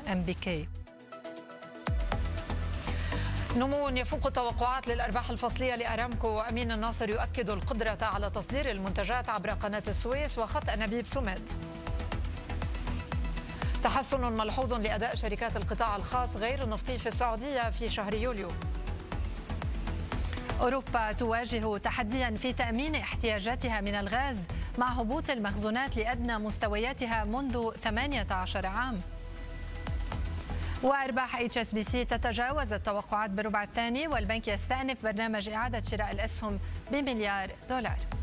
MBK. نمو يفوق التوقعات للأرباح الفصلية لأرامكو، وأمين الناصر يؤكد القدرة على تصدير المنتجات عبر قناة السويس وخط أنابيب سوميد. تحسن ملحوظ لأداء شركات القطاع الخاص غير النفطي في السعودية في شهر يوليو. أوروبا تواجه تحديا في تأمين احتياجاتها من الغاز مع هبوط المخزونات لأدنى مستوياتها منذ 18 عام. وأرباح HSBC تتجاوز التوقعات بالربع الثاني، والبنك يستأنف برنامج إعادة شراء الأسهم ب$1 مليار.